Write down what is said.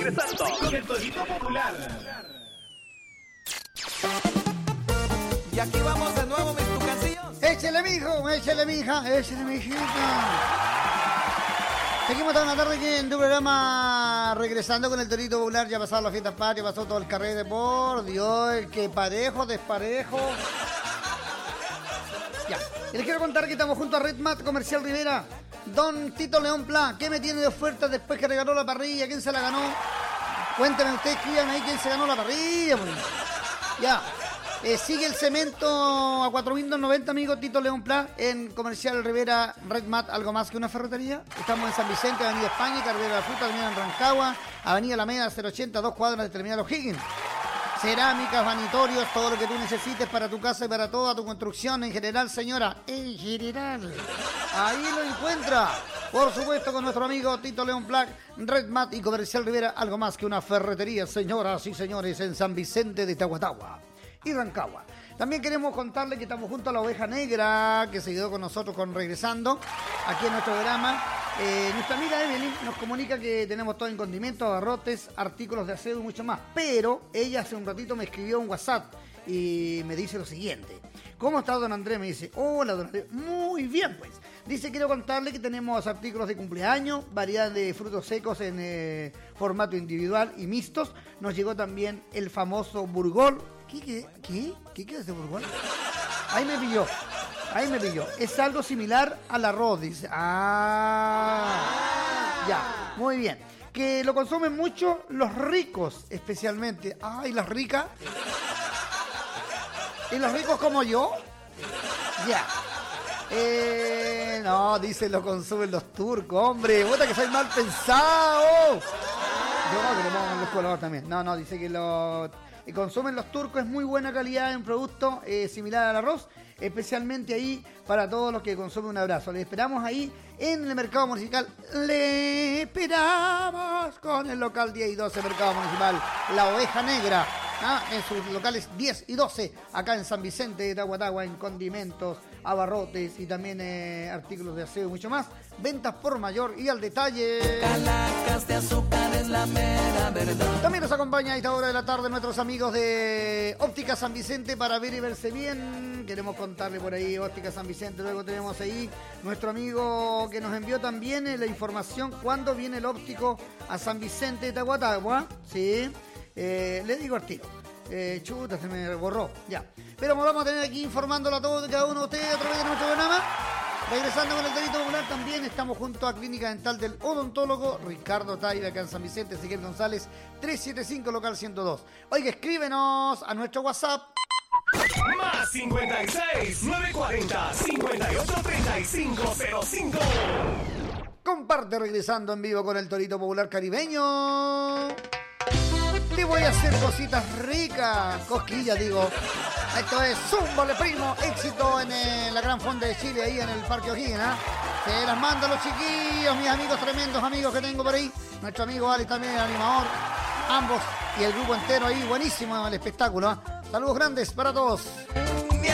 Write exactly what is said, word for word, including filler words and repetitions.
regresando con el Torito Popular. Y aquí vamos de nuevo, mis tucancillos. Échale, mijo, échale, mija, échale, mijita. Seguimos toda la tarde aquí en tu programa, regresando con el Torito Popular. Ya pasaron las fiestas patrias, pasó todo el carrete, por Dios, el que parejo, desparejo. Ya, y les quiero contar que estamos junto a Red Mat Comercial Rivera. Don Tito León Pla, ¿qué me tiene de oferta después que regaló la parrilla? ¿Quién se la ganó? Cuéntenme ustedes, escriban ahí quién se ganó la parrilla. Pues. Ya. Eh, sigue el cemento a cuatro mil doscientos noventa, amigo Tito León Pla, en Comercial Rivera Red Mat, algo más que una ferretería. Estamos en San Vicente, Avenida España, Carrera de la Fruta, Avenida en Rancagua, Avenida Alameda cero ochenta, dos cuadras de Terminal O'Higgins. Cerámicas, vanitorios, todo lo que tú necesites para tu casa y para toda tu construcción en general, señora. En general. Ahí lo encuentra. Por supuesto, con nuestro amigo Tito León Black, Red Mat y Comercial Rivera, algo más que una ferretería, señoras y señores, en San Vicente de Tahuatahua y Rancagua. También queremos contarle que estamos junto a la Oveja Negra, que se quedó con nosotros con Regresando, aquí en nuestro programa. Eh, nuestra amiga Evelyn nos comunica que tenemos todo en condimentos, abarrotes, artículos de aseo y mucho más. Pero ella hace un ratito me escribió un WhatsApp y me dice lo siguiente. ¿Cómo está don Andrés? Me dice, hola don Andrés. Muy bien, pues. Dice, quiero contarle que tenemos artículos de cumpleaños, variedad de frutos secos en eh, formato individual y mixtos. Nos llegó también el famoso burgol. ¿Qué, qué, qué? ¿Qué, qué es ese burgol? Ahí me pilló. Ahí me pilló. Es algo similar al arroz, dice. Ah, ya, muy bien. Que lo consumen mucho los ricos, especialmente. Ah, ¿y las ricas? ¿Y los ricos como yo? Ya. Eh, no, dice lo consumen los turcos, hombre. Puta que soy mal pensado. Yo no, que lo pongo en los colores también. No, no, dice que lo consumen los turcos, es muy buena calidad en producto eh, similar al arroz, especialmente ahí para todos los que consumen. Un abrazo. Les esperamos ahí en el Mercado Municipal. Le esperamos con el local diez y doce Mercado Municipal La Oveja Negra. ¿Ah? En sus locales diez y doce, acá en San Vicente de Tahuatahua, en condimentos, abarrotes y también eh, artículos de aseo y mucho más. Ventas por mayor y al detalle. Calacas de azúcar es la mera verdad. También nos acompaña a esta hora de la tarde nuestros amigos de Óptica San Vicente para ver y verse bien. Queremos contarle por ahí Óptica San Vicente. Luego tenemos ahí nuestro amigo que nos envió también eh, la información cuándo viene el óptico a San Vicente de Tahuatahua. Sí. Eh, le digo al tiro. Eh, chuta, se me borró. Ya. Pero vamos a tener aquí informándolo a todos, cada uno de ustedes a través de nuestro programa. Regresando con el Torito Popular, también estamos junto a Clínica Dental del Odontólogo Ricardo Taira, acá en San Vicente, Ezequiel González, trescientos setenta y cinco, local ciento dos. Oiga, escríbenos a nuestro WhatsApp. Más cincuenta y seis, novecientos cuarenta, cincuenta y ocho, treinta y cinco cero cinco. Comparte regresando en vivo con el Torito Popular caribeño. Te voy a hacer cositas ricas, cosquillas digo. Esto es Zúmbale Primo, éxito en eh, la Gran Fonda de Chile, ahí en el Parque O'Higgins, ¿eh? Se las mando a los chiquillos, mis amigos, tremendos amigos que tengo por ahí. Nuestro amigo Alex también, el animador. Ambos y el grupo entero ahí, buenísimo el espectáculo, ¿eh? Saludos grandes para todos.